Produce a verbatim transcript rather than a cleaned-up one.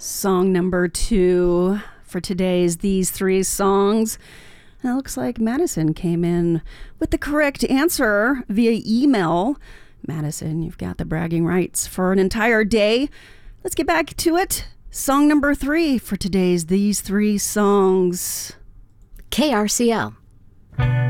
Song number two for today's These Three Songs. And it looks like Madison came in with the correct answer via email. Madison, you've got the bragging rights for an entire day. Let's get back to it. Song number three for today's These Three Songs. K R C L.